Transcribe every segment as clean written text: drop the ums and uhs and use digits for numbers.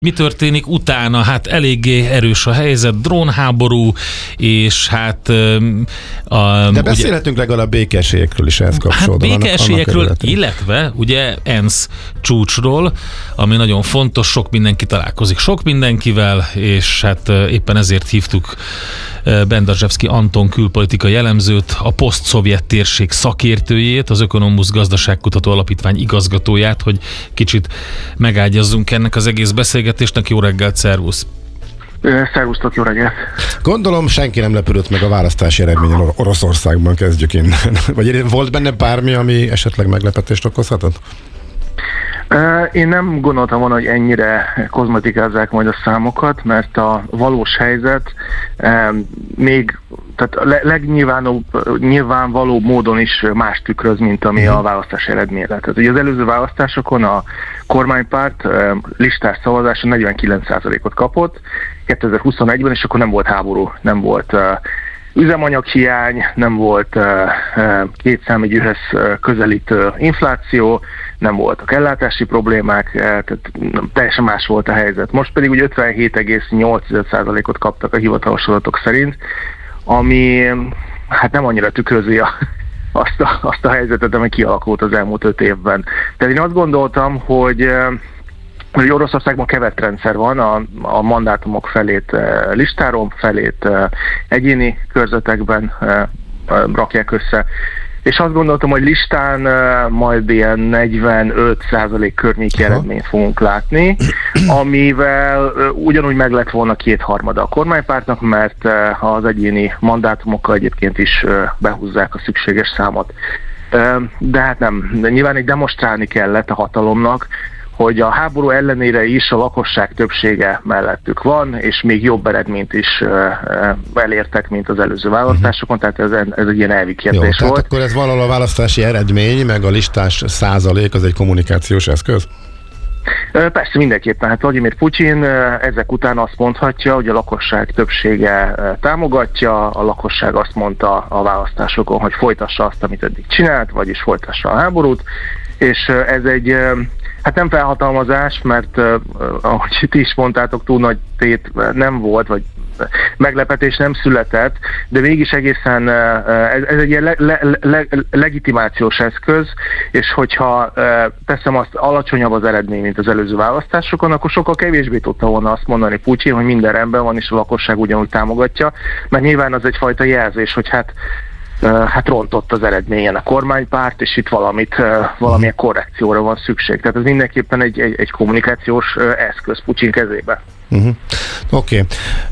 Mi történik utána? Hát eléggé erős a helyzet, drónháború, és hát... De beszélhetünk legalább békesélyekről is ehhez kapcsolódóan. Hát békesélyekről, illetve ugye ENSZ csúcsról, ami nagyon fontos, sok mindenki találkozik sok mindenkivel, és hát éppen ezért hívtuk Bendarzsevszky Anton külpolitikai elemzőt, a poszt-szovjet térség szakértőjét, az Ökonomusz Gazdaságkutató Alapítvány igazgatóját, hogy kicsit megágyazzunk ennek az egész beszélgetésnek. Jó reggelt, szervusz! Szervusztok, jó reggelt! Gondolom senki nem lepődött meg a választási eredményen Oroszországban, kezdjük innen. Vagy volt benne bármi, ami esetleg meglepetést okozhatott? Én nem gondoltam volna, hogy ennyire kozmetikázzák majd a számokat, mert a valós helyzet még tehát legnyilvánvalóbb módon is más tükröz, mint ami a választási eredmény lett. Tehát ugye az előző választásokon a kormánypárt listás szavazáson 49%-ot kapott 2021-ben, és akkor nem volt háború, nem volt üzemanyaghiány, nem volt kétszámjegyűhez közelítő infláció, nem voltak ellátási problémák, tehát teljesen más volt a helyzet. Most pedig ugye 57,8%-ot kaptak a hivatalos adatok szerint, ami hát nem annyira tükrözi azt a helyzetet, ami kialakult az elmúlt 5 évben. Tehát én azt gondoltam, hogy Oroszországban kevert rendszer van, a mandátumok felét listáron, felét egyéni körzetekben rakják össze, és azt gondoltam, hogy listán majd ilyen 45% környéki eredményt fogunk látni, amivel ugyanúgy meg lett volna 2/3 a kormánypártnak, mert az egyéni mandátumokkal egyébként is behúzzák a szükséges számot. De hát nem, de nyilván egy demonstrálni kellett a hatalomnak, hogy a háború ellenére is a lakosság többsége mellettük van, és még jobb eredményt is elértek, mint az előző választásokon, tehát ez egy ilyen elvi kérdés volt. Tehát akkor ez valahol a választási eredmény, meg a listás százalék, az egy kommunikációs eszköz? Persze, mindenképpen. Hát Vladimir Putyin ezek után azt mondhatja, hogy a lakosság többsége támogatja, a lakosság azt mondta a választásokon, hogy folytassa azt, amit eddig csinált, vagyis folytassa a háborút, és ez egy hát nem felhatalmazás, mert ahogy ti is mondtátok, túl nagy tét nem volt, vagy meglepetés nem született, de mégis egészen ez egy ilyen legitimációs eszköz, és hogyha teszem azt, alacsonyabb az eredmény, mint az előző választásokon, akkor sokkal kevésbé tudta volna azt mondani Putyin, hogy minden rendben van, és a lakosság ugyanúgy támogatja, mert nyilván az egyfajta jelzés, hogy hát rontott az eredményen a kormánypárt, és itt valamilyen korrekcióra van szükség. Tehát ez mindenképpen egy kommunikációs eszköz Putyin kezébe. Oké.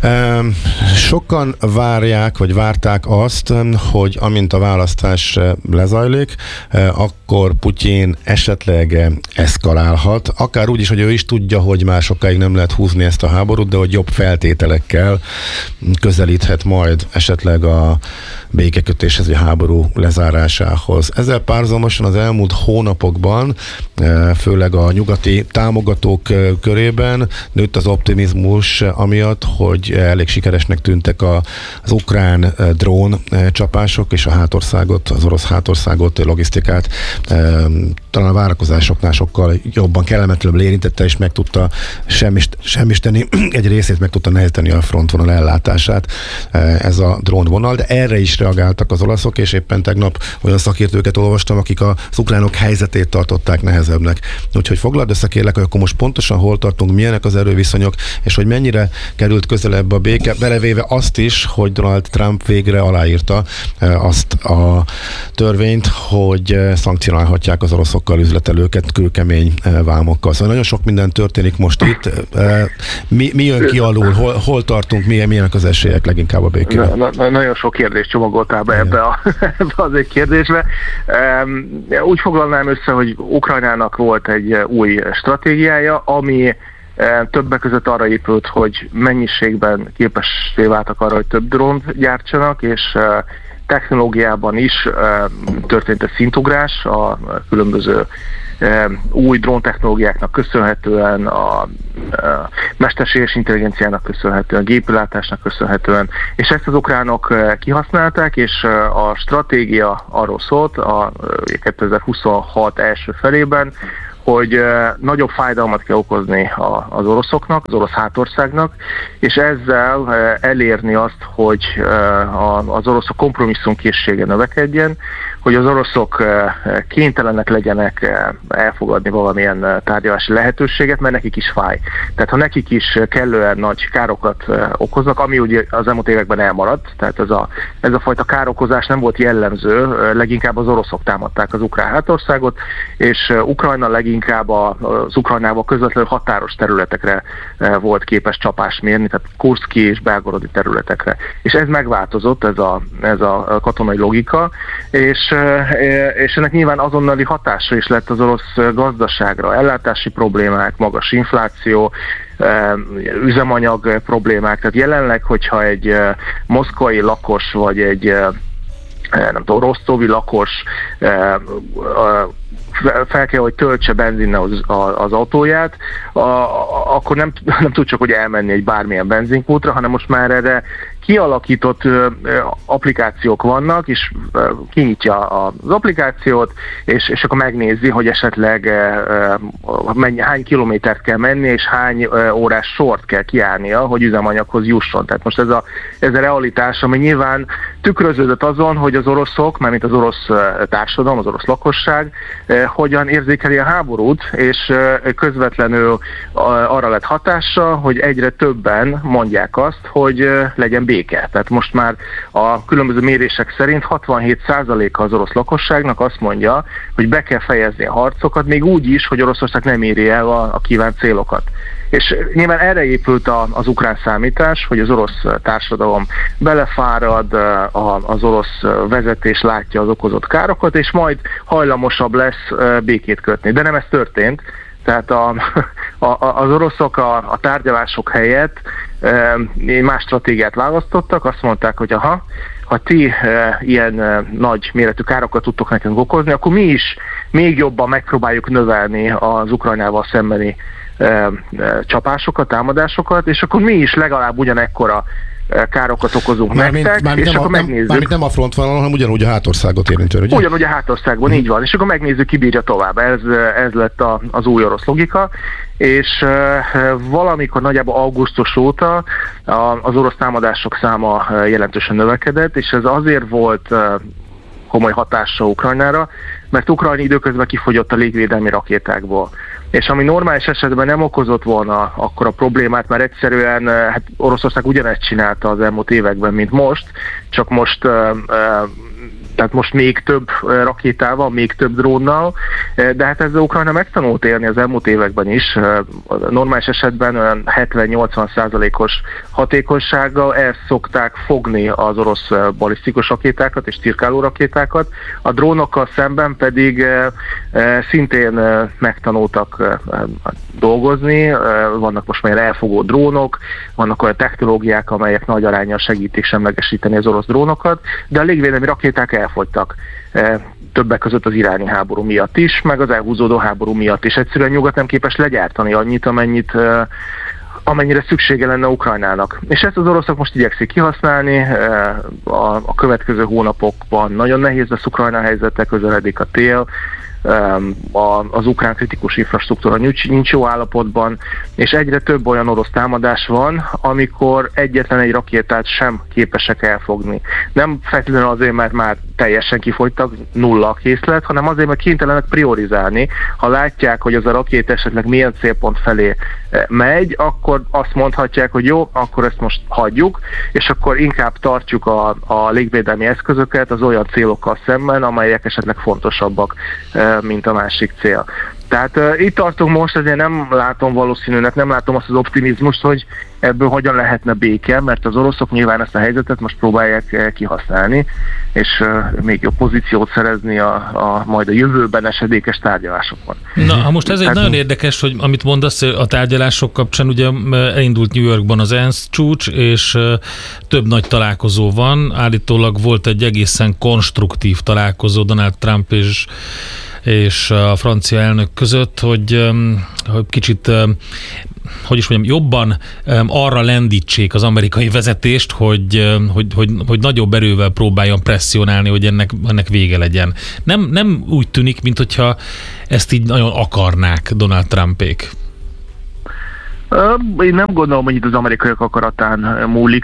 Sokan várják, vagy várták azt, hogy amint a választás lezajlik, akkor Putyin esetleg eszkalálhat. Akár úgy is, hogy ő is tudja, hogy már sokáig nem lehet húzni ezt a háborút, de hogy jobb feltételekkel közelíthet majd esetleg a békekötéshez, vagy a háború lezárásához. Ezzel párhuzamosan az elmúlt hónapokban, főleg a nyugati támogatók körében nőtt az optimizmus amiatt, hogy elég sikeresnek tűntek az ukrán drón csapások, és az orosz hátországot, logisztikát talán a várakozásoknál sokkal jobban, kellemetlenül érintette, és meg tudta semmisíteni, egy részét meg tudta nehezíteni a frontvonal ellátását ez a drónvonal, de erre is reagáltak az olaszok, és éppen tegnap olyan szakértőket olvastam, akik az ukránok helyzetét tartották nehezebbnek. Úgyhogy foglald össze, kérlek, hogy akkor most pontosan hol tartunk, milyenek az erőviszonyok, és hogy mennyire került közelebb a béke, belevéve azt is, hogy Donald Trump végre aláírta azt a törvényt, hogy szankcionálhatják az oroszokkal üzletelőket kőkemény vámokkal. Szóval nagyon sok minden történik most itt. Mi jön ki alul? Hol tartunk? Milyenek az esélyek leginkább a békére? Nagyon sok kérdést csomagoltál be ebbe az egy kérdésbe. Úgy foglalnám össze, hogy Ukrajnának volt egy új stratégiája, ami többek között arra épült, hogy mennyiségben képessé váltak arra, hogy több drónt gyártsanak, és technológiában is történt egy szintugrás a különböző új dróntechnológiáknak köszönhetően, a mesterséges intelligenciának köszönhetően, a gépülátásnak köszönhetően, és ezt az ukránok kihasználták, és a stratégia arról szólt a 2026 első felében, hogy nagyobb fájdalmat kell okozni az oroszoknak, az orosz hátországnak, és ezzel elérni azt, hogy az oroszok kompromisszumkészsége növekedjen, hogy az oroszok kénytelenek legyenek elfogadni valamilyen tárgyalási lehetőséget, mert nekik is fáj. Tehát ha nekik is kellően nagy károkat okoznak, ami ugye az elmúlt években elmaradt, tehát ez a fajta károkozás nem volt jellemző, leginkább az oroszok támadták az ukrán hátországot, és Ukrajna leginkább az Ukrajnával közvetlenül határos területekre volt képes csapást mérni, tehát Kurszki és Belgorodi területekre. És ez megváltozott, ez a katonai logika, és ennek nyilván azonnali hatása is lett az orosz gazdaságra, ellátási problémák, magas infláció, üzemanyag problémák. Tehát jelenleg, hogyha egy moszkvai lakos, vagy egy nem tudom, rosztovi lakos fel kell, hogy töltse benzinnel az autóját, akkor nem tud csak, hogy elmenni egy bármilyen benzinkútra, hanem most már erre kialakított applikációk vannak, és kinyitja az applikációt, és akkor megnézi, hogy esetleg hány kilométert kell menni, és hány órás sort kell kiállnia, hogy üzemanyaghoz jusson. Tehát most ez a realitás, ami nyilván tükröződött azon, hogy az oroszok, mármint az orosz társadalom, az orosz lakosság hogyan érzékeli a háborút, és közvetlenül arra lett hatása, hogy egyre többen mondják azt, hogy legyen béke. Tehát most már a különböző mérések szerint 67%-a az orosz lakosságnak azt mondja, hogy be kell fejezni a harcokat, még úgy is, hogy Oroszország nem éri el a kívánt célokat. És nyilván erre épült az ukrán számítás, hogy az orosz társadalom belefárad, az orosz vezetés látja az okozott károkat, és majd hajlamosabb lesz békét kötni. De nem ez történt. Tehát az oroszok a tárgyalások helyett más stratégiát választottak, azt mondták, hogy ha ti ilyen nagy méretű károkat tudtok nekünk okozni, akkor mi is még jobban megpróbáljuk növelni az Ukrajnával szembeni csapásokat, támadásokat, és akkor mi is legalább ugyanekkora károkat okozunk nektek, és akkor megnézzük. Mármint nem a frontvonalon, hanem ugyanúgy a hátországot érintően, ugye? Ugyanúgy a hátországban, így van, és akkor megnézzük, ki bírja tovább. Ez lett az új orosz logika, és valamikor nagyjából augusztus óta az orosz támadások száma jelentősen növekedett, és ez azért volt komoly hatása Ukrajnára, mert Ukrajna időközben kifogyott a légvédelmi rakétákból. És ami normális esetben nem okozott volna akkor a problémát, mert egyszerűen Oroszország ugyanezt csinálta az elmúlt években, mint most, csak most tehát most még több rakétával, még több drónnal, de hát ezzel Ukrajna megtanult élni az elmúlt években is. Normális esetben 70-80%-os hatékonysággal el szokták fogni az orosz balisztikus rakétákat és cirkáló rakétákat. A drónokkal szemben pedig szintén megtanultak dolgozni, vannak most már elfogó drónok, vannak olyan technológiák, amelyek nagy aránnyal segítik semlegesíteni az orosz drónokat, de a légvédelmi rakéták elfogytak. Többek között az iráni háború miatt is, meg az elhúzódó háború miatt is. Egyszerűen nyugat nem képes legyártani annyit, amennyire szüksége lenne Ukrajnának. És ezt az oroszok most igyekszik kihasználni, a következő hónapokban nagyon nehéz lesz Ukrajna helyzete, közeledik a tél, az ukrán kritikus infrastruktúra nincs jó állapotban, és egyre több olyan orosz támadás van, amikor egyetlen egy rakétát sem képesek elfogni. Nem feltétlenül azért, mert már teljesen kifogytak, nulla a készlet, hanem azért, mert kénytelenek priorizálni. Ha látják, hogy az a rakéta esetleg milyen célpont felé megy, akkor azt mondhatják, hogy jó, akkor ezt most hagyjuk, és akkor inkább tartjuk a légvédelmi eszközöket az olyan célokkal szemben, amelyek esetleg fontosabbak, mint a másik cél. Tehát itt tartunk most, ezért nem látom valószínűnek, nem látom azt az optimizmust, hogy ebből hogyan lehetne béke, mert az oroszok nyilván ezt a helyzetet most próbálják kihasználni, és még jobb pozíciót szerezni majd a jövőben esedékes tárgyalásokon. Na, most ez egy nagyon érdekes, hogy amit mondasz a tárgyalások kapcsán, ugye elindult New Yorkban az ENSZ csúcs, és több nagy találkozó van. Állítólag volt egy egészen konstruktív találkozó Donald Trump és a francia elnök között, hogy kicsit hogy is mondjam, jobban arra lendítsék az amerikai vezetést, hogy nagyobb erővel próbáljon presszionálni, hogy ennek vége legyen. Nem úgy tűnik, mintha ezt így nagyon akarnák Donald Trumpék. Én nem gondolom, hogy itt az amerikaiak akaratán múlik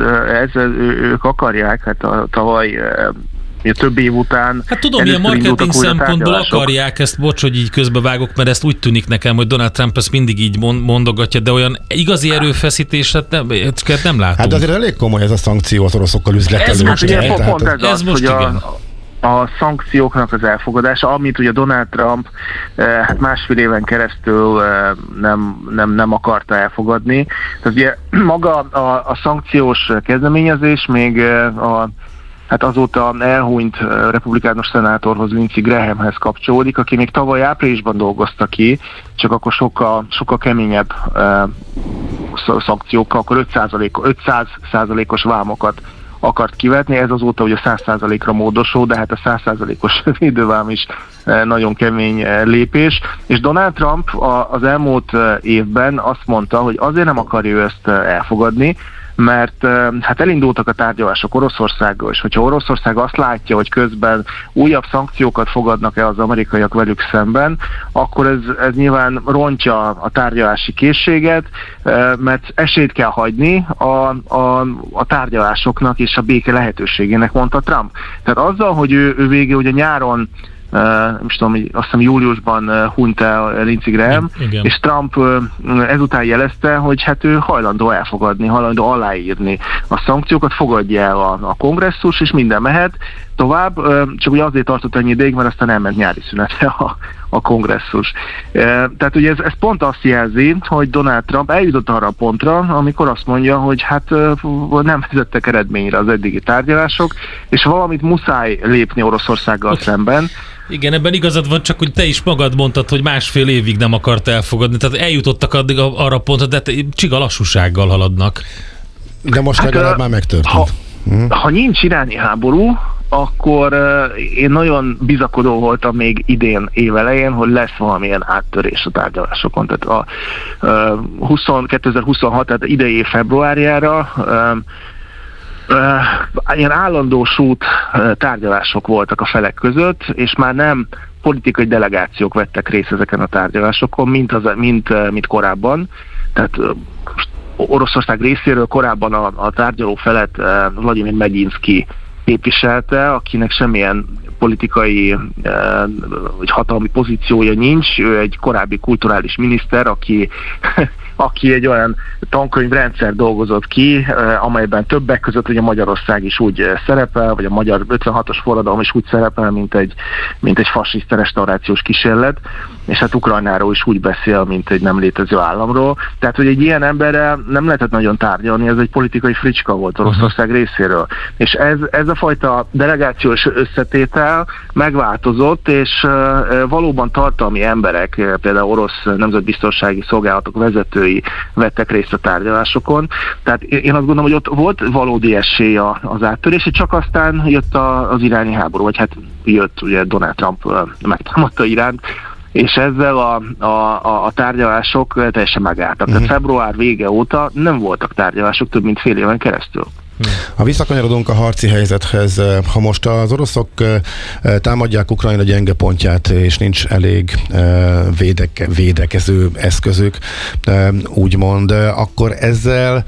ők akarják, hát tavaly több év után... Hát tudom, ilyen marketing szempontból akarják ezt, bocs, hogy így közbevágok, mert ezt úgy tűnik nekem, hogy Donald Trump ezt mindig így mondogatja, de olyan igazi erőfeszítéset nem látunk. Hát azért elég komoly ez a szankció az oroszokkal üzletelő. Ez most igen. A szankcióknak az elfogadása, amit ugye Donald Trump hát másfél éven keresztül nem akarta elfogadni. Tehát ugye maga a szankciós kezdeményezés még hát azóta elhunyt republikánus szenátorhoz, Lindsey Grahamhez kapcsolódik, aki még tavaly áprilisban dolgozta ki, csak akkor sokkal keményebb szankciókkal, akkor 500%-os vámokat akart kivetni, ez azóta ugye 100%-ra módosul, de hát a 100%-os védővám is nagyon kemény lépés. És Donald Trump az elmúlt évben azt mondta, hogy azért nem akarja ő ezt elfogadni, mert hát elindultak a tárgyalások Oroszországgal, és hogyha Oroszország azt látja, hogy közben újabb szankciókat fogadnak el az amerikaiak velük szemben, akkor ez nyilván rontja a tárgyalási készséget, mert esélyt kell hagyni a tárgyalásoknak és a béke lehetőségének, mondta Trump. Tehát azzal, hogy ő végül ugye nyáron nem tudom, azt hiszem júliusban hunyt el Lindsey Graham, igen. És Trump ezután jelezte, hogy hát ő hajlandó elfogadni, hajlandó aláírni a szankciókat, fogadja el a kongresszus, és minden mehet tovább, csak ugye azért tartott ennyi ideig, mert aztán elment nyári szünetre a kongresszus. Tehát ugye ez pont azt jelzi, hogy Donald Trump eljutott arra a pontra, amikor azt mondja, hogy hát nem vezettek eredményre az eddigi tárgyalások, és valamit muszáj lépni Oroszországgal szemben. Igen, ebben igazad van, csak hogy te is magad mondtad, hogy másfél évig nem akart elfogadni, tehát eljutottak addig arra a pontra, de csiga lassúsággal haladnak. De most legalább már megtörtént. Ha nincs iráni háború, akkor én nagyon bizakodó voltam még idén évelején, hogy lesz valamilyen áttörés a tárgyalásokon. Tehát a 2026, tehát idei év februárjára ilyen állandó sút tárgyalások voltak a felek között, és már nem politikai delegációk vettek részt ezeken a tárgyalásokon, mint korábban. Tehát Oroszország részéről korábban a tárgyaló felet Vladimir Medinszky képviselte, akinek semmilyen politikai vagy hatalmi pozíciója nincs. Ő egy korábbi kulturális miniszter, aki egy olyan tankönyvrendszer dolgozott ki, amelyben többek között ugye Magyarország is úgy szerepel, vagy a magyar 56-os forradalom is úgy szerepel, mint egy fasiszta restaurációs kísérlet, és hát Ukrajnáról is úgy beszél, mint egy nem létező államról. Tehát, hogy egy ilyen emberrel nem lehetett nagyon tárgyalni, ez egy politikai fricska volt Oroszország részéről. És ez a fajta delegációs összetétel megváltozott, és valóban tartalmi emberek, például orosz nemzetbiztonsági szolgálatok vezetői vettek részt a tárgyalásosokon. Tehát én azt gondolom, hogy ott volt valódi esély az áttörés, csak aztán jött az iráni háború, vagy hát jött ugye Donald Trump megtámadta Iránt, és ezzel a tárgyalások teljesen megálltak. Tehát február vége óta nem voltak tárgyalások több mint fél éven keresztül. Ha visszakanyarodunk a harci helyzethez, ha most az oroszok támadják Ukrajna gyenge pontját, és nincs elég védekező eszközük, úgymond, akkor ezzel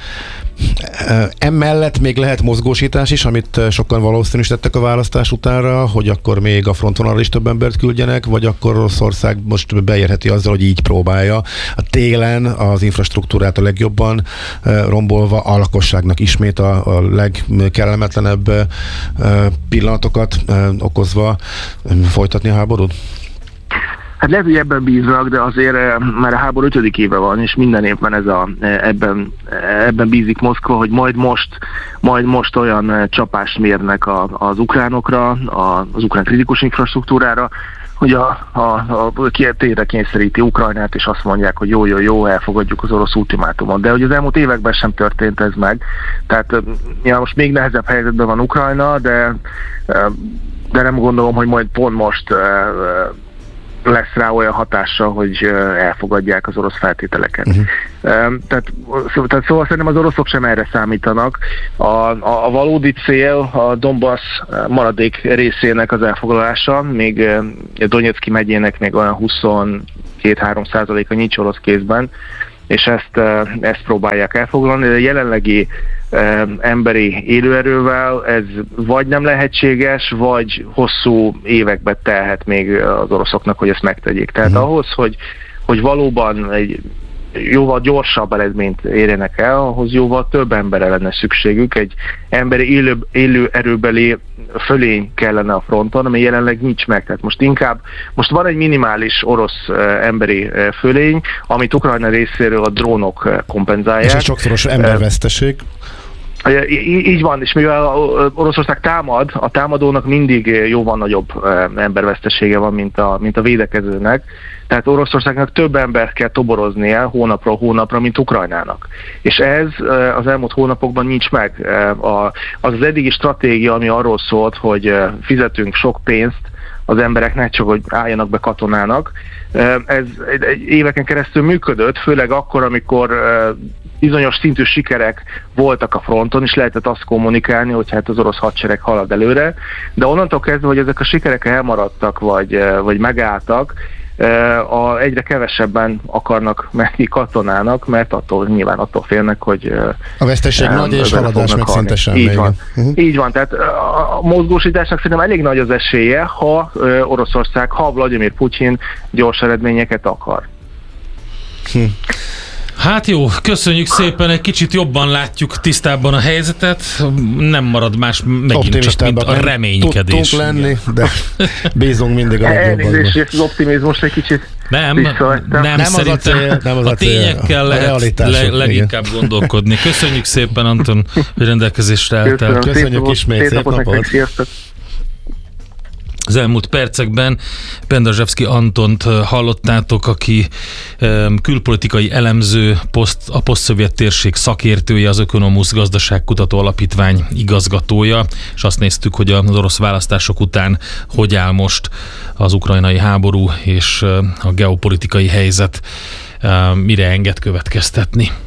emellett még lehet mozgósítás is, amit sokan valószínűsítettek a választás utánra, hogy akkor még a frontvonalra is több embert küldjenek, vagy akkor Oroszország most beérheti azzal, hogy így próbálja. A télen az infrastruktúrát a legjobban rombolva, a lakosságnak ismét a legkellemetlenebb pillanatokat okozva folytatni a háborút? Hát lehet, hogy ebben bíznak, de azért már a háború 5. éve van, és minden évben ebben bízik Moszkva, hogy majd most olyan csapást mérnek az ukránokra, az ukrán kritikus infrastruktúrára, hogy térre kényszeríti Ukrajnát, és azt mondják, hogy jó, elfogadjuk az orosz ultimátumot. De hogy az elmúlt években sem történt ez meg. Tehát most még nehezebb helyzetben van Ukrajna, de nem gondolom, hogy majd pont most lesz rá olyan hatása, hogy elfogadják az orosz feltételeket. Tehát szóval szerintem az oroszok sem erre számítanak. A valódi cél a Donbass maradék részének az elfoglalása, még Donetszki megyének még olyan 22-3%-a nincs orosz kézben, és ezt próbálják elfoglalni. De jelenlegi emberi élőerővel ez vagy nem lehetséges, vagy hosszú évekbe telhet még az oroszoknak, hogy ezt megtegyék. Tehát ahhoz, hogy valóban egy jóval gyorsabb eredményt érjenek el, ahhoz jóval több emberre lenne szükségük. Egy emberi élő erőbeli fölény kellene a fronton, ami jelenleg nincs meg. Tehát most van egy minimális orosz emberi fölény, amit Ukrajna részéről a drónok kompenzálják. És egy sokszoros emberveszteség. Így van, és mivel Oroszország támad, a támadónak mindig jóval nagyobb embervesztesége van, mint a védekezőnek. Tehát Oroszországnak több embert kell toboroznia hónapról hónapra, mint Ukrajnának. És ez az elmúlt hónapokban nincs meg. Az eddigi stratégia, ami arról szólt, hogy fizetünk sok pénzt az embereknek, csak hogy álljanak be katonának, ez éveken keresztül működött, főleg akkor, amikor bizonyos szintű sikerek voltak a fronton, és lehetett azt kommunikálni, hogy hát az orosz hadsereg halad előre, de onnantól kezdve, hogy ezek a sikerek elmaradtak, vagy megálltak, egyre kevesebben akarnak menni katonának, mert nyilván attól félnek, hogy a veszteség nagy és haladás meg szinte semmi. Így van, tehát a mozgósításnak szerintem elég nagy az esélye, ha Oroszország, ha Vladimir Putyin gyors eredményeket akar. Hát jó, köszönjük szépen, egy kicsit jobban látjuk tisztában a helyzetet, nem marad más megint csak, mint a reménykedés. Tudtunk lenni, de bízunk mindig a legjobban. Elnézést, az optimizmus egy kicsit nem szerintem a tényekkel lehet leginkább gondolkodni. Köszönjük szépen, Anton, hogy rendelkezésre álltál. Köszönjük ismét, szép napot! Az elmúlt percekben Penderzsevszki Antont hallottátok, aki külpolitikai elemző, a posztszovjet térség szakértője, az Ökonomusz Gazdaságkutató Alapítvány igazgatója, és azt néztük, hogy az orosz választások után hogy áll most az ukrajnai háború és a geopolitikai helyzet, mire enged következtetni.